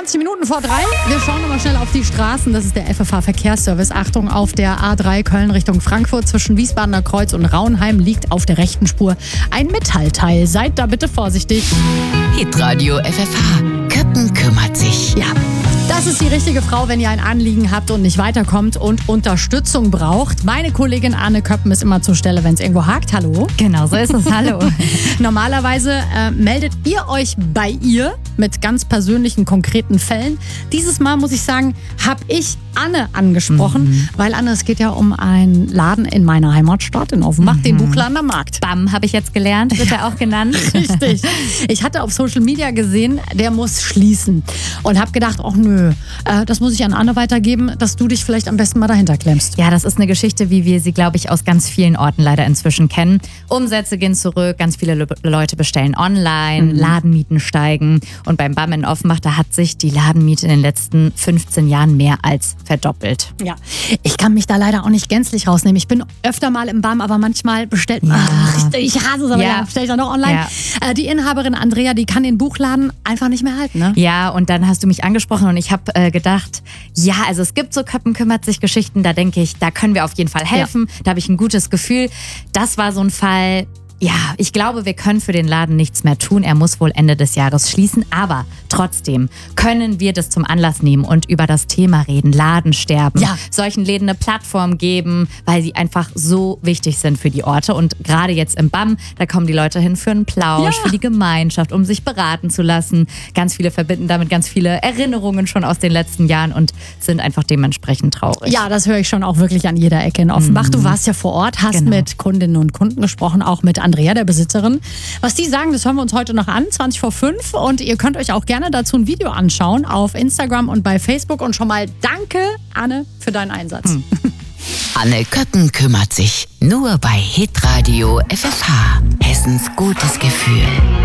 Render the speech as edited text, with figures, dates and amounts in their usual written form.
20 Minuten vor 3. Wir schauen nochmal schnell auf die Straßen. Das ist der FFH-Verkehrsservice. Achtung, auf der A3 Köln Richtung Frankfurt zwischen Wiesbadener Kreuz und Raunheim liegt auf der rechten Spur ein Metallteil. Seid da bitte vorsichtig. Hitradio FFH. Köppen kümmert sich. Ja, das ist die richtige Frau, wenn ihr ein Anliegen habt und nicht weiterkommt und Unterstützung braucht. Meine Kollegin Anne Köppen ist immer zur Stelle, wenn es irgendwo hakt. Hallo. Genau, so ist es. Hallo. Normalerweise meldet ihr euch bei ihr mit ganz persönlichen, konkreten Fällen. Dieses Mal, muss ich sagen, habe ich Anne angesprochen, weil Anne, es geht ja um einen Laden in meiner Heimatstadt in Offenbach, den Buchladen am Markt. BAM habe ich jetzt gelernt, wird er auch genannt. Richtig. Ich hatte auf Social Media gesehen, der muss schließen. Und habe gedacht, ach nö, das muss ich an Anne weitergeben, dass du dich vielleicht am besten mal dahinter klemmst. Ja, das ist eine Geschichte, wie wir sie, glaube ich, aus ganz vielen Orten leider inzwischen kennen. Umsätze gehen zurück, ganz viele Leute bestellen online, Ladenmieten steigen. Und beim BAM in Offenbach, da hat sich die Ladenmiete in den letzten 15 Jahren mehr als verdoppelt. Ja, ich kann mich da leider auch nicht gänzlich rausnehmen. Ich bin öfter mal im BAM, aber manchmal bestellt man. Ich hasse es, aber ja, bestelle ich dann noch online. Ja. Die Inhaberin Andrea, die kann den Buchladen einfach nicht mehr halten, ne? Ja, und dann hast du mich angesprochen und ich habe gedacht, ja, also es gibt so Köppen kümmert sich Geschichten, da denke ich, da können wir auf jeden Fall helfen. Ja. Da habe ich ein gutes Gefühl. Das war so ein Fall. Ja, ich glaube, wir können für den Laden nichts mehr tun. Er muss wohl Ende des Jahres schließen. Aber trotzdem können wir das zum Anlass nehmen und über das Thema reden. Ladensterben. Ja. Solchen Läden eine Plattform geben, weil sie einfach so wichtig sind für die Orte. Und gerade jetzt im BAM, da kommen die Leute hin für einen Plausch, für die Gemeinschaft, um sich beraten zu lassen. Ganz viele verbinden damit ganz viele Erinnerungen schon aus den letzten Jahren und sind einfach dementsprechend traurig. Ja, das höre ich schon auch wirklich an jeder Ecke in Offenbach. Du warst ja vor Ort, hast mit Kundinnen und Kunden gesprochen, auch mit Andrea, der Besitzerin. Was die sagen, das hören wir uns heute noch an, 20 vor 5. Und ihr könnt euch auch gerne dazu ein Video anschauen auf Instagram und bei Facebook. Und schon mal danke, Anne, für deinen Einsatz. Anne Köppen kümmert sich. Nur bei Hitradio FFH. Hessens gutes Gefühl.